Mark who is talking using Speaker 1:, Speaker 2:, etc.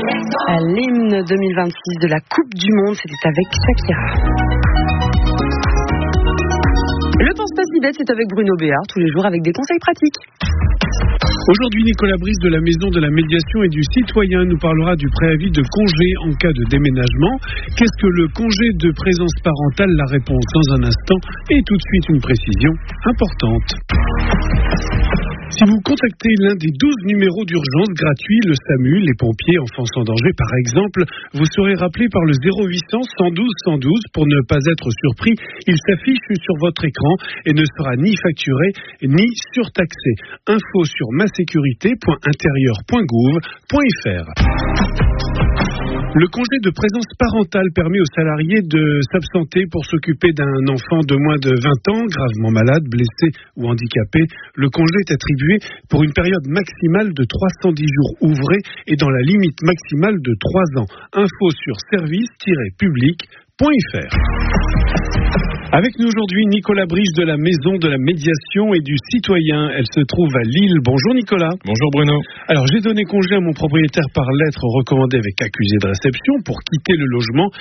Speaker 1: L'hymne 2026 de la Coupe du Monde, c'était avec Shakira. Le Pense pas si bête, c'est avec Bruno Béard, tous les jours avec des conseils pratiques.
Speaker 2: Aujourd'hui, Nicolas Brice de la Maison de la Médiation et du Citoyen nous parlera du préavis de congé en cas de déménagement. Qu'est-ce que le congé de présence parentale? La réponse dans un instant et tout de suite une précision importante. Si vous contactez l'un des 12 numéros d'urgence gratuits, le SAMU, les pompiers, enfants en danger par exemple, vous serez rappelé par le 0800 112 112 pour ne pas être surpris. Il s'affiche sur votre écran et ne sera ni facturé ni surtaxé. Info sur masécurité.intérieur.gouv.fr. Le congé de présence parentale permet aux salariés de s'absenter pour s'occuper d'un enfant de moins de 20 ans, gravement malade, blessé ou handicapé. Le congé est attribué pour une période maximale de 310 jours ouvrés et dans la limite maximale de 3 ans. Info sur service-public.fr. Avec nous aujourd'hui, Nicolas Brice de la Maison de la Médiation et du Citoyen. Elle se trouve à Lille. Bonjour Nicolas.
Speaker 3: Bonjour Bruno.
Speaker 2: Alors, j'ai donné congé à mon propriétaire par lettre recommandée avec accusé de réception pour quitter le logement.